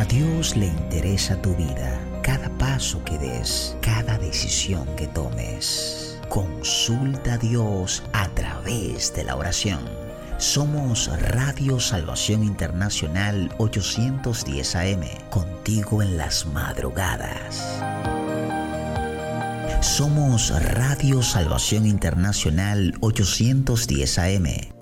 Dios le interesa tu vida, cada paso que des, cada decisión que tomes. Consulta a Dios a través de la oración. Somos Radio Salvación Internacional 810 AM, contigo en las madrugadas. Somos Radio Salvación Internacional 810 AM,